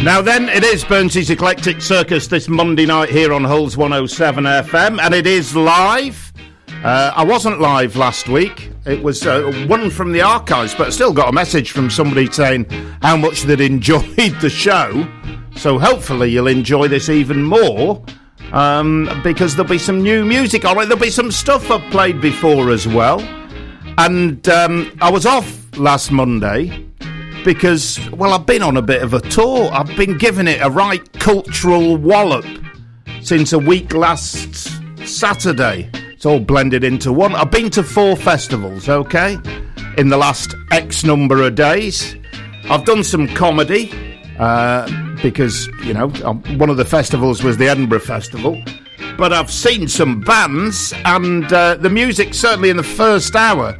Now then, it is Burnsy's Eclectic Circus this Monday night here on Hull's 107 FM, and it is live. I wasn't live last week. It was one from the archives, but I still got a message from somebody saying how much they'd enjoyed the show. So hopefully you'll enjoy this even more, because there'll be some new music on it. There'll be some stuff I've played before as well. And I was off last Monday because, well, I've been on a bit of a tour. I've been giving it a right cultural wallop since a week last Saturday. It's all blended into one. I've been to 4 festivals, okay, in the last X number of days. I've done some comedy, because, you know, one of the festivals was the Edinburgh Festival. But I've seen some bands, and the music, certainly in the first hour,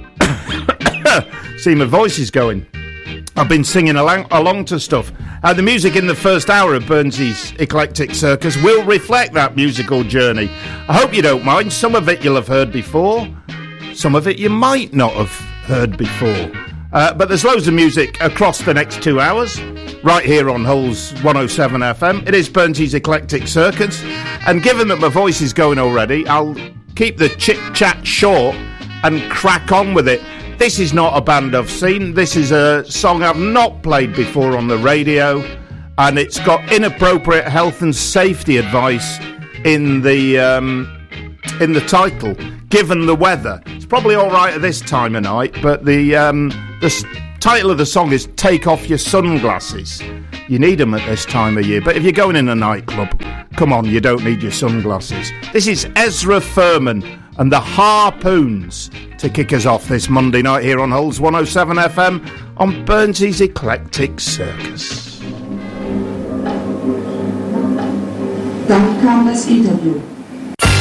see my voice is going. I've been singing along to stuff. The music in the first hour of Burnsy's Eclectic Circus will reflect that musical journey. I hope you don't mind. Some of it you'll have heard before. Some of it you might not have heard before. But there's loads of music across the next 2 hours, right here on Hull's 107 FM. It is Burnsy's Eclectic Circus. And given that my voice is going already, I'll keep the chit-chat short and crack on with it. This is not a band I've seen. This is a song I've not played before on the radio, and it's got inappropriate health and safety advice in the title, given the weather. It's probably all right at this time of night, but the title of the song is Take Off Your Sunglasses. You need them at this time of year, but if you're going in a nightclub, come on, you don't need your sunglasses. This is Ezra Furman and the Harpoons to kick us off this Monday night here on Hull's 107 FM on Burnsy's Eclectic Circus. Dann kam das Interview.